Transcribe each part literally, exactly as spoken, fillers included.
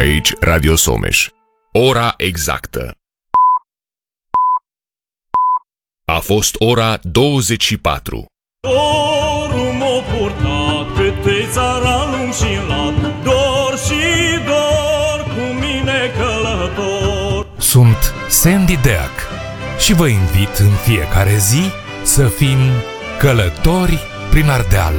Aici Radio Someș. Ora exactă. A fost ora douăzeci și patru. Dorul m-a purtat câte țara lung și lat, dor și dor cu mine călător. Sunt Sandy Deac și vă invit în fiecare zi să fim călători prin Ardeal.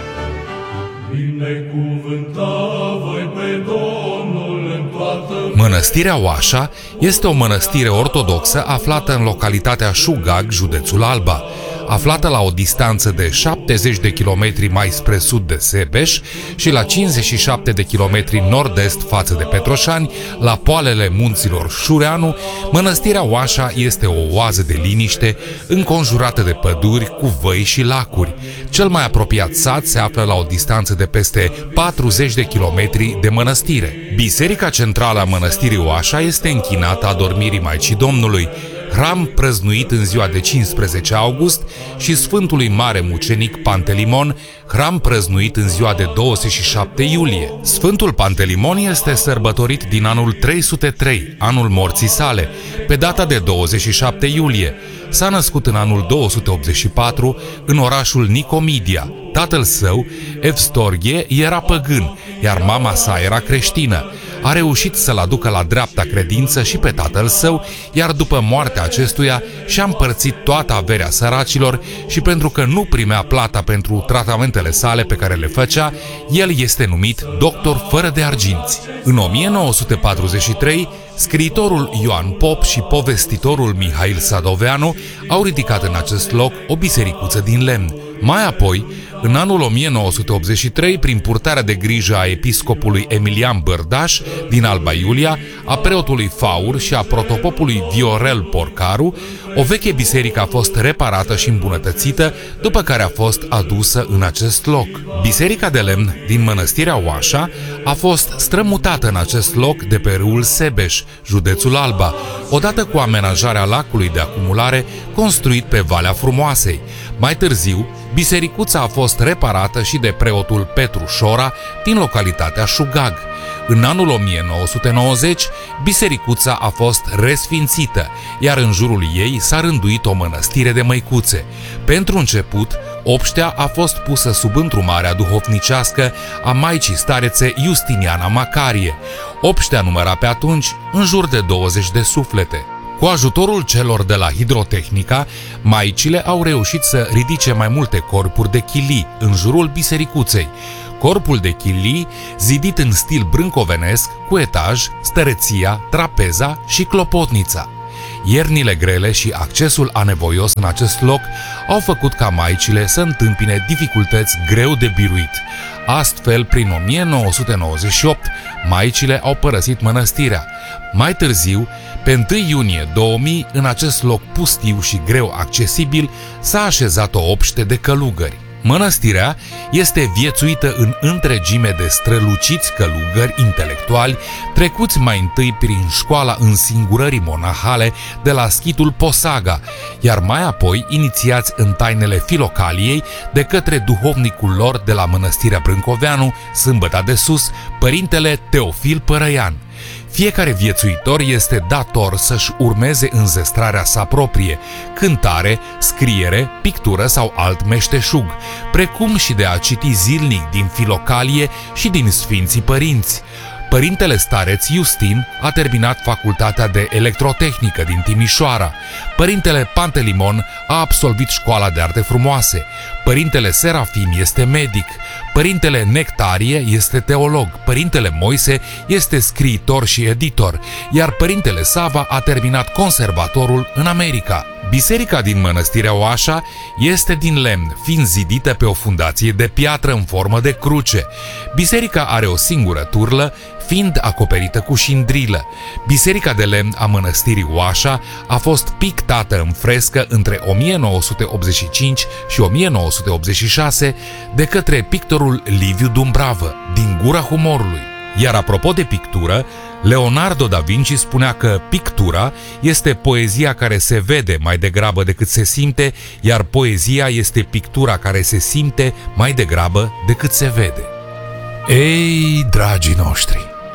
Binecuvântat voi pe Domnul în toată... Mănăstirea Oașa este o mănăstire ortodoxă aflată în localitatea Șugag, județul Alba, aflată la o distanță de șaptezeci de kilometri mai spre sud de Sebeș și la cincizeci și șapte de kilometri nord-est față de Petroșani, la poalele munților Șureanu. Mănăstirea Oașa este o oază de liniște înconjurată de păduri cu văi și lacuri. Cel mai apropiat sat se află la o distanță de peste patruzeci de kilometri de mănăstire. Biserica centrală a mănăstirii Oașa este închinată Adormirii Maicii Domnului, hram prăznuit în ziua de cincisprezece august, și Sfântului Mare Mucenic Pantelimon, hram prăznuit în ziua de douăzeci și șapte iulie. Sfântul Pantelimon este sărbătorit din anul trei sute trei, anul morții sale, pe data de douăzeci și șapte iulie. S-a născut în anul două sute optzeci și patru în orașul Nicomedia. Tatăl său, Evstorghie, era păgân, iar mama sa era creștină. A reușit să-l aducă la dreapta credință și pe tatăl său, iar după moartea acestuia și-a împărțit toată averea săracilor și pentru că nu primea plata pentru tratamentele sale pe care le făcea, el este numit doctor fără de arginți. În o mie nouă sute patruzeci și trei, scriitorul Ioan Pop și povestitorul Mihail Sadoveanu au ridicat în acest loc o bisericuță din lemn. Mai apoi, în anul o mie nouă sute optzeci și trei, prin purtarea de grijă a episcopului Emilian Bărdaș din Alba Iulia, a preotului Faur și a protopopului Viorel Porcaru, o veche biserică a fost reparată și îmbunătățită, după care a fost adusă în acest loc. Biserica de lemn din mănăstirea Oașa a fost strămutată în acest loc de pe râul Sebeș, județul Alba, odată cu amenajarea lacului de acumulare construit pe Valea Frumoasei. Mai târziu, bisericuța a fost reparată și de preotul Petru Șora din localitatea Șugag. În anul o mie nouă sute nouăzeci, bisericuța a fost resfințită, iar în jurul ei s-a rânduit o mănăstire de măicuțe. Pentru început, obștea a fost pusă sub întrumarea duhovnicească a Maicii Starețe Justiniana Macarie. Obștea număra pe atunci în jur de douăzeci de suflete. Cu ajutorul celor de la Hidrotehnica, maicile au reușit să ridice mai multe corpuri de chilii în jurul bisericuței. Corpul de chilii, zidit în stil brâncovenesc, cu etaj, stăreția, trapeza și clopotnița. Iernile grele și accesul anevoios în acest loc au făcut ca maicile să întâmpine dificultăți greu de biruit. Astfel, prin o mie nouă sute nouăzeci și opt, maicile au părăsit mănăstirea. Mai târziu, pe întâi iunie două mii, în acest loc pustiu și greu accesibil, s-a așezat o obște de călugări. Mănăstirea este viețuită în întregime de străluciți călugări intelectuali, trecuți mai întâi prin școala însingurării monahale de la schitul Posaga, iar mai apoi inițiați în tainele filocaliei de către duhovnicul lor de la Mănăstirea Brâncoveanu, Sâmbăta de Sus, părintele Teofil Părăian. Fiecare viețuitor este dator să-și urmeze înzestrarea sa proprie, cântare, scriere, pictură sau alt meșteșug, precum și de a citi zilnic din filocalie și din Sfinții Părinți. Părintele stareț Justin a terminat facultatea de electrotehnică din Timișoara. Părintele Pantelimon a absolvit școala de arte frumoase. Părintele Serafim este medic. Părintele Nectarie este teolog. Părintele Moise este scriitor și editor. Iar părintele Sava a terminat conservatorul în America. Biserica din mănăstirea Oașa este din lemn, fiind zidită pe o fundație de piatră în formă de cruce. Biserica are o singură turlă, fiind acoperită cu șindrilă. Biserica de lemn a mănăstirii Oașa a fost pictată în frescă între o mie nouă sute optzeci și cinci și o mie nouă sute optzeci și șase de către pictorul Liviu Dumbravă, din Gura Humorului. Iar apropo de pictură, Leonardo da Vinci spunea că pictura este poezia care se vede mai degrabă decât se simte, iar poezia este pictura care se simte mai degrabă decât se vede. Ei, dragii noștri,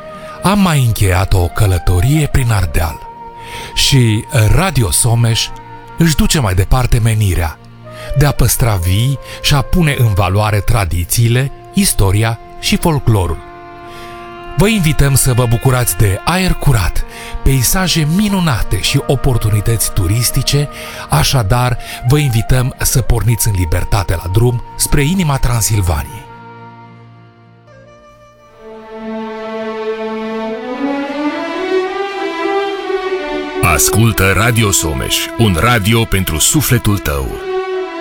Am mai încheiat o călătorie prin Ardeal și Radio Someș își duce mai departe menirea de a păstra vii și a pune în valoare tradițiile, istoria și folclorul. Vă invităm să vă bucurați de aer curat, peisaje minunate și oportunități turistice, așadar vă invităm să porniți în libertate la drum spre inima Transilvaniei. Ascultă Radio Someș, un radio pentru sufletul tău.